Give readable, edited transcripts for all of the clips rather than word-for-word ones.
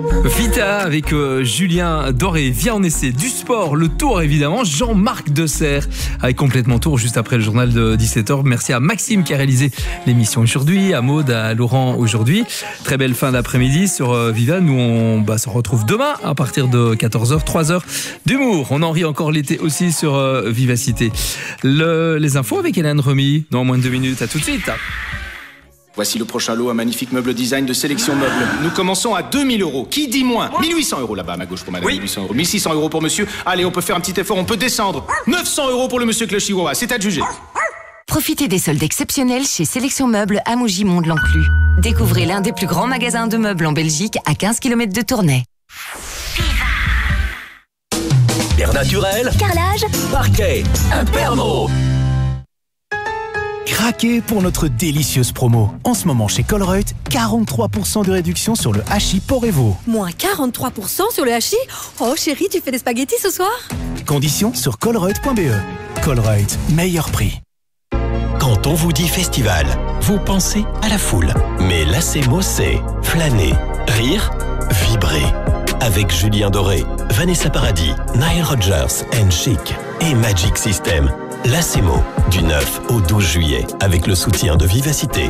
Vita avec Julien Doré. Viens, on essaie du sport, le tour évidemment. Jean-Marc Desserre avec Complètement Tour juste après le journal de 17h. Merci à Maxime qui a réalisé l'émission aujourd'hui, à Maud, à Laurent aujourd'hui. Très belle fin d'après-midi sur Viva. Nous on se retrouve demain à partir de 14h, 3h d'humour. On en rit encore l'été aussi sur Vivacité. Les infos avec Hélène Remy dans moins de 2 minutes. À tout de suite. Voici le prochain lot, un magnifique meuble design de Sélection Meuble. Nous commençons à 2000 €. Qui dit moins? 1800 € là-bas à ma gauche pour madame. Oui. 1800 €. 1600 € pour monsieur. Allez, on peut faire un petit effort, on peut descendre. 900 € pour le monsieur avec le chihuahua. C'est à juger. Profitez des soldes exceptionnels chez Sélection Meubles à Mougy-Mont-de-l'Enclus. Découvrez l'un des plus grands magasins de meubles en Belgique à 15 km de Tournai. Air naturel, carrelage, parquet, Impermo. Craquez pour notre délicieuse promo. En ce moment chez Colruyt, 43% de réduction sur le hachis Porrevo. Moins 43% sur le hachis? Oh chérie, tu fais des spaghettis ce soir? Conditions sur colruyt.be. Colruyt, meilleur prix. Quand on vous dit festival, vous pensez à la foule. Mais l'ACMO, c'est flâner, rire, vibrer. Avec Julien Doré, Vanessa Paradis, Nile Rodgers and Chic et Magic System. L'ACMO, du 9 au 12 juillet, avec le soutien de Vivacité.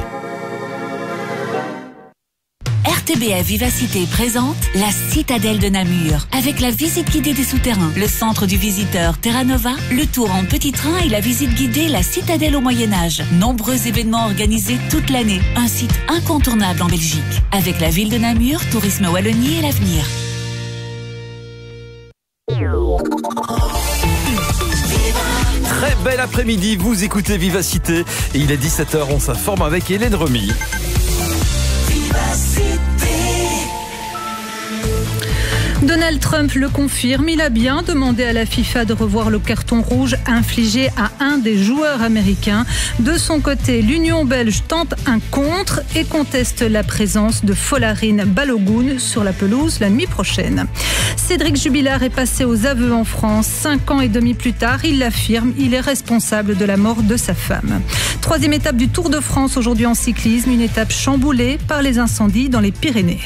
RTBF Vivacité présente la Citadelle de Namur, avec la visite guidée des souterrains, le centre du visiteur Terra Nova, le tour en petit train et la visite guidée La Citadelle au Moyen-Âge. Nombreux événements organisés toute l'année. Un site incontournable en Belgique. Avec la ville de Namur, Tourisme Wallonie et l'avenir. Très bel après-midi, vous écoutez Vivacité et il est 17h, on s'informe avec Hélène Remy. Donald Trump le confirme, il a bien demandé à la FIFA de revoir le carton rouge infligé à un des joueurs américains. De son côté, l'Union belge tente un contre et conteste la présence de Folarin Balogun sur la pelouse la nuit prochaine. Cédric Jubilard est passé aux aveux en France. 5 ans et demi plus tard, il l'affirme, il est responsable de la mort de sa femme. 3e étape du Tour de France aujourd'hui en cyclisme, une étape chamboulée par les incendies dans les Pyrénées.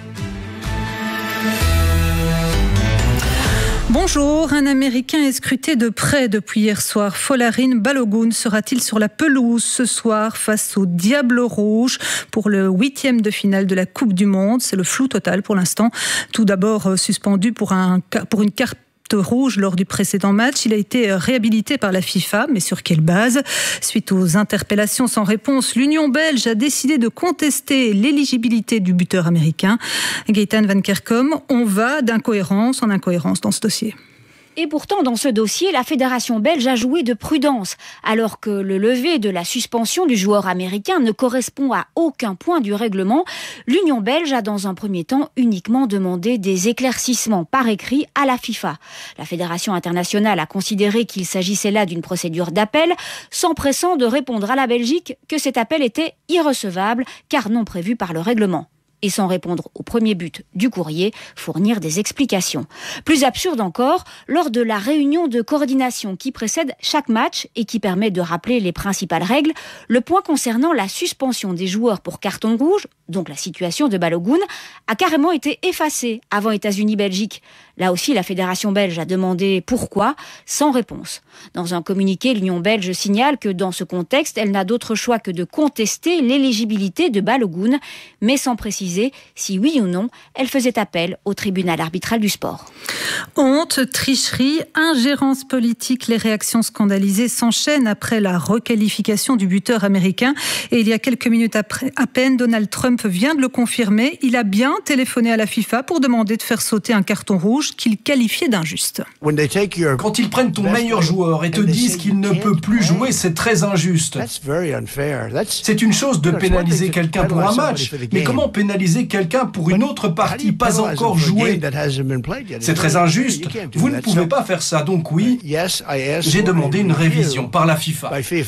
Bonjour, un Américain est scruté de près depuis hier soir. Folarin Balogun sera-t-il sur la pelouse ce soir face au Diable Rouge pour le 8e de finale de la Coupe du Monde? C'est le flou total pour l'instant. Tout d'abord suspendu pour une carte rouge lors du précédent match. Il a été réhabilité par la FIFA, mais sur quelle base? Suite aux interpellations sans réponse, l'Union belge a décidé de contester l'éligibilité du buteur américain. Gaëtan Van Kerkom, on va d'incohérence en incohérence dans ce dossier. Et pourtant, dans ce dossier, la fédération belge a joué de prudence, alors que le lever de la suspension du joueur américain ne correspond à aucun point du règlement. L'Union belge a dans un premier temps uniquement demandé des éclaircissements par écrit à la FIFA. La fédération internationale a considéré qu'il s'agissait là d'une procédure d'appel, s'empressant de répondre à la Belgique que cet appel était irrecevable, car non prévu par le règlement. Et sans répondre au premier but du courrier, fournir des explications. Plus absurde encore, lors de la réunion de coordination qui précède chaque match et qui permet de rappeler les principales règles, le point concernant la suspension des joueurs pour carton rouge, donc la situation de Balogun, a carrément été effacé avant États-Unis-Belgique. Là aussi, la fédération belge a demandé pourquoi, sans réponse. Dans un communiqué, l'Union belge signale que dans ce contexte, elle n'a d'autre choix que de contester l'éligibilité de Balogun, mais sans préciser si oui ou non elle faisait appel au tribunal arbitral du sport. Honte, tricherie, ingérence politique, les réactions scandalisées s'enchaînent après la requalification du buteur américain. Et il y a quelques minutes après, à peine, Donald Trump vient de le confirmer. Il a bien téléphoné à la FIFA pour demander de faire sauter un carton rouge qu'il qualifiait d'injuste. Quand ils prennent ton meilleur joueur et te disent qu'il ne peut plus jouer, c'est très injuste. C'est une chose de pénaliser quelqu'un pour un match, mais comment pénaliser quelqu'un pour une autre partie pas encore jouée? C'est très injuste. Vous ne pouvez pas faire ça. Donc oui, j'ai demandé une révision par la FIFA.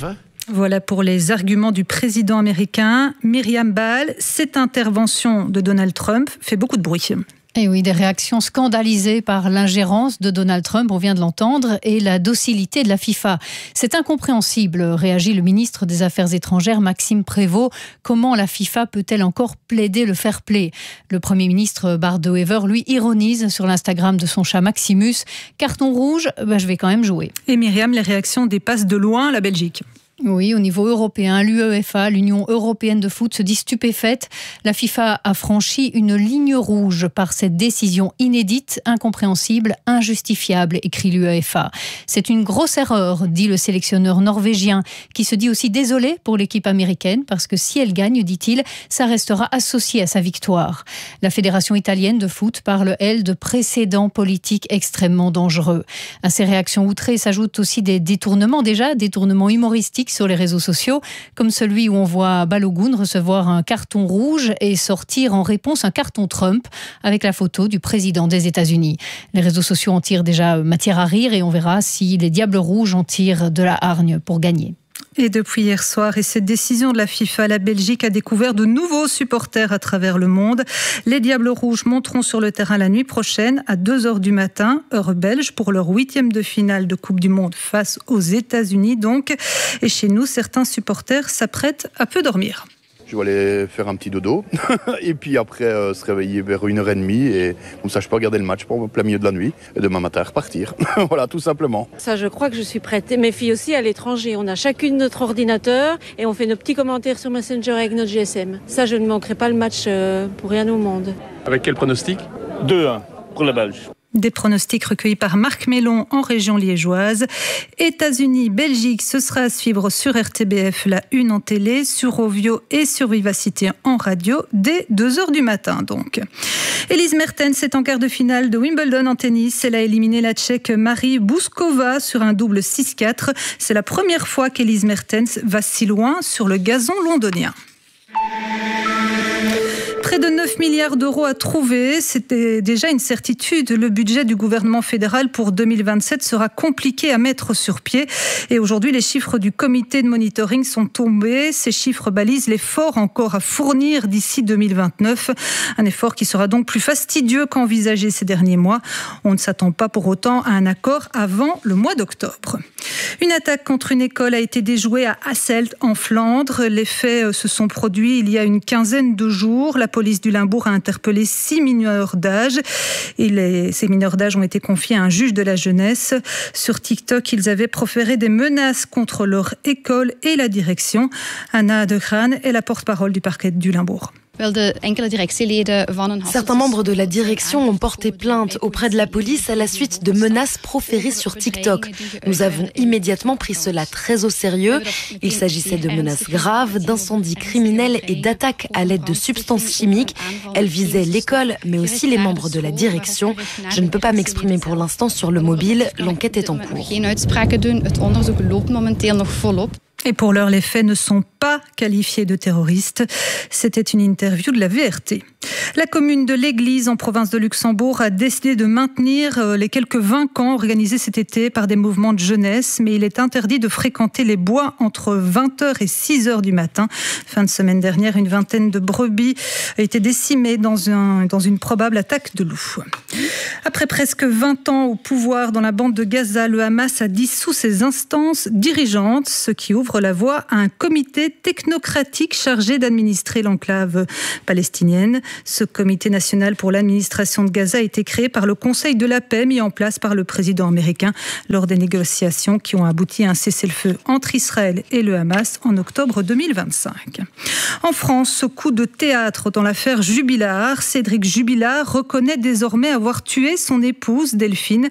Voilà pour les arguments du président américain. Myriam Ball, cette intervention de Donald Trump fait beaucoup de bruit. Et oui, des réactions scandalisées par l'ingérence de Donald Trump, on vient de l'entendre, et la docilité de la FIFA. C'est incompréhensible, réagit le ministre des Affaires étrangères Maxime Prévost. Comment la FIFA peut-elle encore plaider le fair play ? Le Premier ministre Bart De Wever, lui, ironise sur l'Instagram de son chat Maximus. Carton rouge, je vais quand même jouer. Et Myriam, les réactions dépassent de loin la Belgique. Oui, au niveau européen, l'UEFA, l'Union européenne de foot, se dit stupéfaite. La FIFA a franchi une ligne rouge par cette décision inédite, incompréhensible, injustifiable, écrit l'UEFA. C'est une grosse erreur, dit le sélectionneur norvégien, qui se dit aussi désolé pour l'équipe américaine, parce que si elle gagne, dit-il, ça restera associé à sa victoire. La Fédération italienne de foot parle, elle, de précédents politiques extrêmement dangereux. À ces réactions outrées s'ajoutent aussi des détournements humoristiques sur les réseaux sociaux, comme celui où on voit Balogun recevoir un carton rouge et sortir en réponse un carton Trump avec la photo du président des États-Unis. Les réseaux sociaux en tirent déjà matière à rire et on verra si les Diables Rouges en tirent de la hargne pour gagner. Et depuis hier soir et cette décision de la FIFA, la Belgique a découvert de nouveaux supporters à travers le monde. Les Diables Rouges monteront sur le terrain la nuit prochaine à 2h du matin, heure belge, pour leur 8e de finale de Coupe du Monde face aux États-Unis donc. Et chez nous, certains supporters s'apprêtent à peu dormir. Je vais aller faire un petit dodo et puis après se réveiller vers 1h30 et comme ça je peux regarder le match pour plein milieu de la nuit et demain matin repartir. Voilà, tout simplement. Ça, je crois que je suis prête. Mes filles aussi à l'étranger. On a chacune notre ordinateur et on fait nos petits commentaires sur Messenger avec notre GSM. Ça, je ne manquerai pas le match pour rien au monde. Avec quel pronostic ? 2-1 pour la Belge. Des pronostics recueillis par Marc Mélon en région liégeoise. États-Unis, Belgique, ce sera à suivre sur RTBF, la 1 en télé, sur Ovio et sur Vivacité en radio dès 2h du matin donc. Elise Mertens est en quart de finale de Wimbledon en tennis. Elle a éliminé la Tchèque Marie Bouskova sur un double 6-4. C'est la première fois qu'Elise Mertens va si loin sur le gazon londonien. Près de 9 milliards d'euros à trouver, c'était déjà une certitude. Le budget du gouvernement fédéral pour 2027 sera compliqué à mettre sur pied. Et aujourd'hui, les chiffres du comité de monitoring sont tombés. Ces chiffres balisent l'effort encore à fournir d'ici 2029. Un effort qui sera donc plus fastidieux qu'envisagé ces derniers mois. On ne s'attend pas pour autant à un accord avant le mois d'octobre. Une attaque contre une école a été déjouée à Hasselt, en Flandre. Les faits se sont produits il y a une quinzaine de jours. La police du Limbourg a interpellé 6 mineurs d'âge. Ces mineurs d'âge ont été confiés à un juge de la jeunesse. Sur TikTok, ils avaient proféré des menaces contre leur école et la direction. Anna de Graan est la porte-parole du parquet du Limbourg. Certains membres de la direction ont porté plainte auprès de la police à la suite de menaces proférées sur TikTok. Nous avons immédiatement pris cela très au sérieux. Il s'agissait de menaces graves, d'incendies criminels et d'attaques à l'aide de substances chimiques. Elles visaient l'école, mais aussi les membres de la direction. Je ne peux pas m'exprimer pour l'instant sur le mobile. L'enquête est en cours. Et pour l'heure, les faits ne sont pas qualifiés de terroristes. C'était une interview de la VRT. La commune de l'Église, en province de Luxembourg, a décidé de maintenir les quelques 20 camps organisés cet été par des mouvements de jeunesse, mais il est interdit de fréquenter les bois entre 20h et 6h du matin. Fin de semaine dernière, une vingtaine de brebis a été décimée dans une probable attaque de loups. Après presque 20 ans au pouvoir dans la bande de Gaza, le Hamas a dissous ses instances dirigeantes, ce qui ouvre la voie à un comité technocratique chargé d'administrer l'enclave palestinienne. Ce comité national pour l'administration de Gaza a été créé par le Conseil de la paix mis en place par le président américain lors des négociations qui ont abouti à un cessez-le-feu entre Israël et le Hamas en octobre 2025. En France, coup de théâtre dans l'affaire Jubilard. Cédric Jubilard reconnaît désormais avoir tué son épouse Delphine